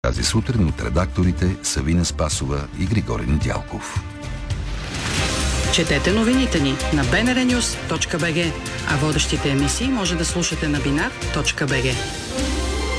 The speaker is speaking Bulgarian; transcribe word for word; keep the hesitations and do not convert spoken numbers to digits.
Тази сутрин от редакторите Савина Спасова и Григорий Недялков. Четете новините ни на би ен ар нюс точка би джи, а водещите емисии може да слушате на бинар точка би джи.